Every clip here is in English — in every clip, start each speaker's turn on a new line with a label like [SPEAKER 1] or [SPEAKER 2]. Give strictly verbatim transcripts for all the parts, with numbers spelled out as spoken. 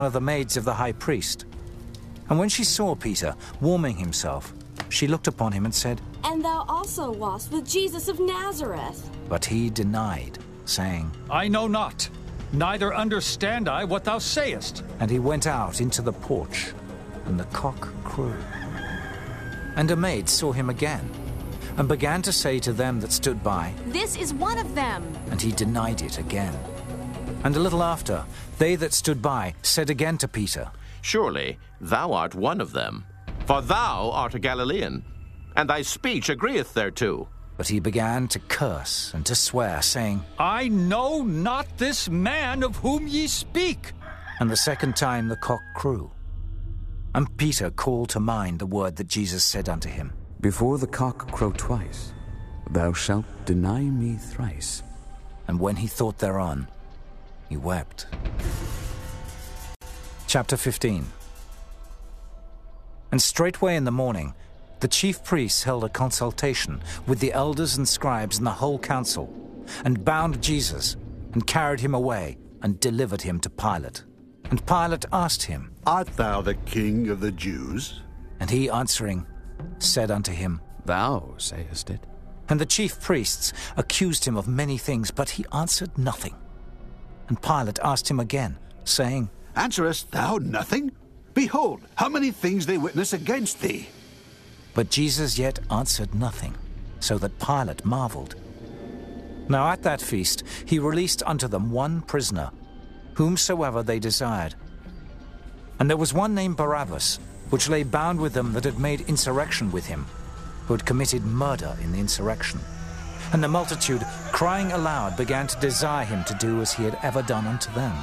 [SPEAKER 1] of the maids of the high priest. And when she saw Peter warming himself, she looked upon him and said,
[SPEAKER 2] And thou also wast with Jesus of Nazareth.
[SPEAKER 1] But he denied, saying,
[SPEAKER 3] I know not, neither understand I what thou sayest.
[SPEAKER 1] And he went out into the porch, and the cock crew. And a maid saw him again, and began to say to them that stood by,
[SPEAKER 2] This is one of them.
[SPEAKER 1] And he denied it again. And a little after, they that stood by said again to Peter,
[SPEAKER 4] Surely thou art one of them, for thou art a Galilean, and thy speech agreeth thereto.
[SPEAKER 1] But he began to curse and to swear, saying,
[SPEAKER 3] I know not this man of whom ye speak.
[SPEAKER 1] And the second time the cock crew. And Peter called to mind the word that Jesus said unto him,
[SPEAKER 5] Before the cock crow twice, thou shalt deny me thrice.
[SPEAKER 1] And when he thought thereon, he wept. Chapter fifteen. And straightway in the morning, the chief priests held a consultation with the elders and scribes and the whole council, and bound Jesus, and carried him away, and delivered him to Pilate. And Pilate asked him,
[SPEAKER 6] Art thou the king of the Jews?
[SPEAKER 1] And he answering, said unto him,
[SPEAKER 5] Thou sayest it.
[SPEAKER 1] And the chief priests accused him of many things, but he answered nothing. And Pilate asked him again, saying,
[SPEAKER 6] Answerest thou nothing? Behold, how many things they witness against thee.
[SPEAKER 1] But Jesus yet answered nothing, so that Pilate marveled. Now at that feast he released unto them one prisoner, whomsoever they desired. And there was one named Barabbas, which lay bound with them that had made insurrection with him, who had committed murder in the insurrection. And the multitude, crying aloud, began to desire him to do as he had ever done unto them.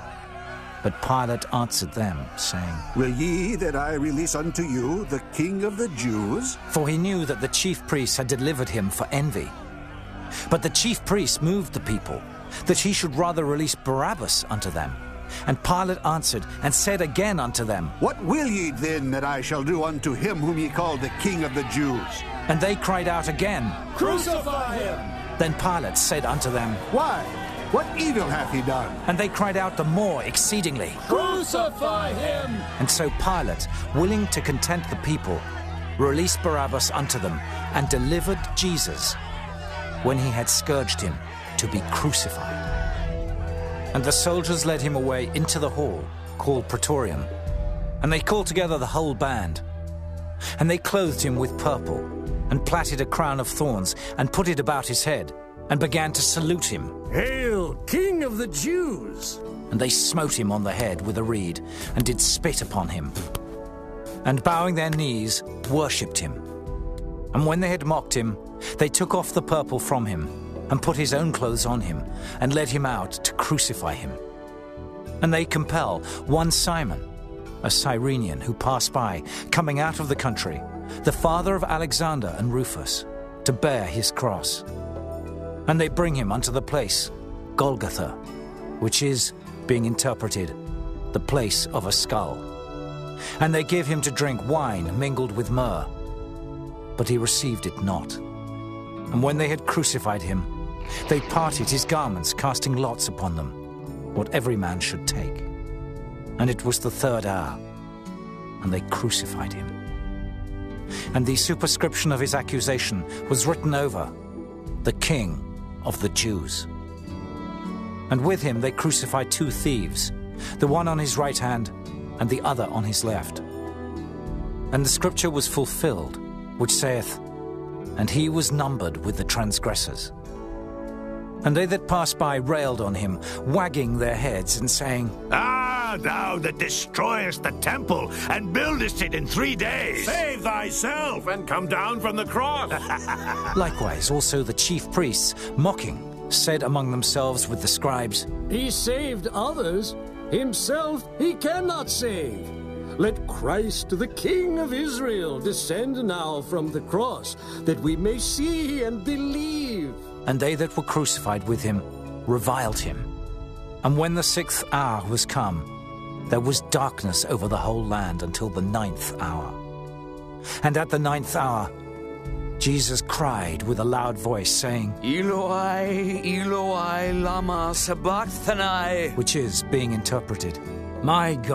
[SPEAKER 1] But Pilate answered them, saying,
[SPEAKER 6] Will ye that I release unto you the King of the Jews?
[SPEAKER 1] For he knew that the chief priests had delivered him for envy. But the chief priests moved the people, that he should rather release Barabbas unto them. And Pilate answered and said again unto them,
[SPEAKER 6] What will ye then that I shall do unto him whom ye call the King of the Jews?
[SPEAKER 1] And they cried out again,
[SPEAKER 3] Crucify him!
[SPEAKER 1] Then Pilate said unto them,
[SPEAKER 6] Why? What evil hath he done?
[SPEAKER 1] And they cried out the more exceedingly,
[SPEAKER 3] Crucify him!
[SPEAKER 1] And so Pilate, willing to content the people, released Barabbas unto them, and delivered Jesus, when he had scourged him, to be crucified. And the soldiers led him away into the hall, called Praetorium, and they called together the whole band. And they clothed him with purple, and plaited a crown of thorns, and put it about his head, and began to salute him.
[SPEAKER 7] Hail, King of the Jews!
[SPEAKER 1] And they smote him on the head with a reed, and did spit upon him. And bowing their knees, worshipped him. And when they had mocked him, they took off the purple from him, and put his own clothes on him, and led him out to crucify him. And they compel one Simon, a Cyrenian who passed by, coming out of the country, the father of Alexander and Rufus, to bear his cross. And they bring him unto the place, Golgotha, which is, being interpreted, the place of a skull. And they give him to drink wine mingled with myrrh, but he received it not. And when they had crucified him, they parted his garments, casting lots upon them, what every man should take. And it was the third hour, and they crucified him. And the superscription of his accusation was written over, The King of the Jews. And with him they crucified two thieves, the one on his right hand, and the other on his left. And the scripture was fulfilled, which saith, And he was numbered with the transgressors. And they that passed by railed on him, wagging their heads, and saying,
[SPEAKER 8] Ah, thou that destroyest the temple, and buildest it in three days! Save thyself, and come down from the cross!
[SPEAKER 1] Likewise also the chief priests, mocking, said among themselves with the scribes,
[SPEAKER 7] He saved others, himself he cannot save. Let Christ, the King of Israel, descend now from the cross, that we may see and believe.
[SPEAKER 1] And they that were crucified with him reviled him. And when the sixth hour was come, there was darkness over the whole land until the ninth hour. And at the ninth hour, Jesus cried with a loud voice, saying,
[SPEAKER 9] Eloi, Eloi, lama sabachthani,
[SPEAKER 1] which is, being interpreted, My God.